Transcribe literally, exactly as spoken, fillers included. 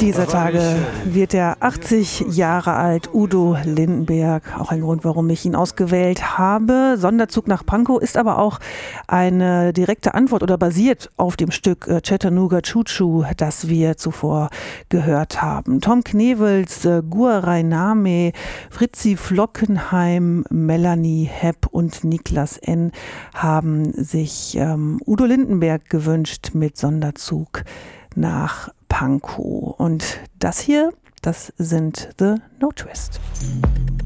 Dieser Tage wird er achtzig Jahre alt, Udo Lindenberg. Auch ein Grund, warum ich ihn ausgewählt habe. Sonderzug nach Pankow ist aber auch eine direkte Antwort oder basiert auf dem Stück Chattanooga Choo Choo, das wir zuvor gehört haben. Tom Knevels, Guarai Name, Fritzi Flockenheim, Melanie Hepp und Niklas N. haben sich ähm, Udo Lindenberg gewünscht mit Sonderzug nach Pankow. Und das hier, das sind The No Twist.